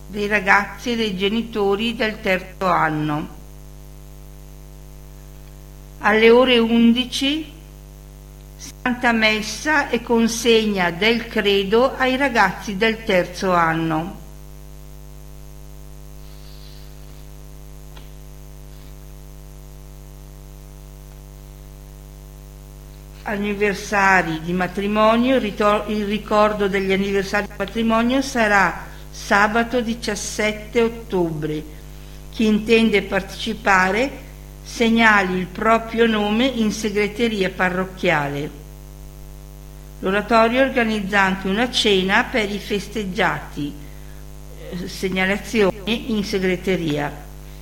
dei ragazzi e dei genitori del terzo anno. Alle ore 11 Santa Messa e consegna del credo ai ragazzi del terzo anno. Anniversari di matrimonio. Il ricordo degli anniversari di matrimonio sarà sabato 17 ottobre. Chi intende partecipare segnali il proprio nome in segreteria parrocchiale. L'oratorio organizza anche una cena per i festeggiati. Segnalazioni in segreteria.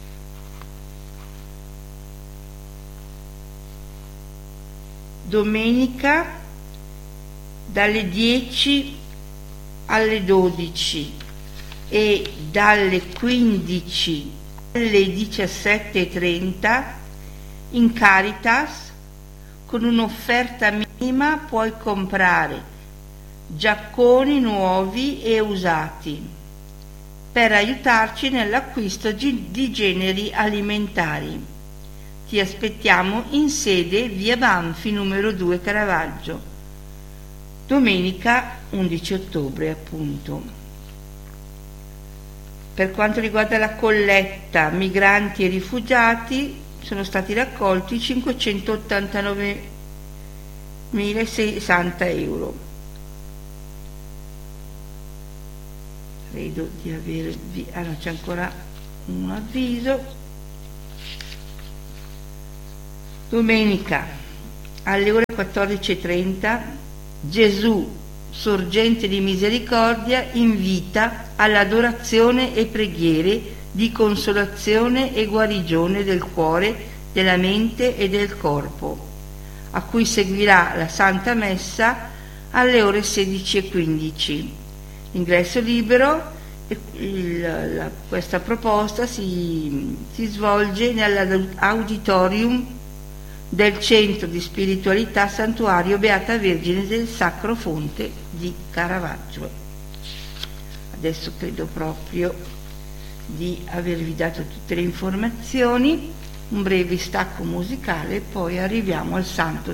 Domenica dalle 10 alle 12 e dalle 15 alle 17:30 in Caritas con un'offerta minima puoi comprare giacconi nuovi e usati per aiutarci nell'acquisto di generi alimentari. Ti aspettiamo in sede via Banfi numero 2 Caravaggio, domenica 11 ottobre appunto. Per quanto riguarda la colletta migranti e rifugiati, sono stati raccolti 589.060 euro. Credo di avervi... no, c'è ancora un avviso. Domenica alle ore 14:30 Gesù, sorgente di misericordia, invita all'adorazione e preghiere di consolazione e guarigione del cuore, della mente e del corpo, a cui seguirà la Santa Messa alle ore 16:15. Ingresso libero. Questa proposta si svolge nell'auditorium del Centro di Spiritualità Santuario Beata Vergine del Sacro Fonte di Caravaggio. Adesso credo proprio di avervi dato tutte le informazioni. Un breve stacco musicale, poi arriviamo al Santo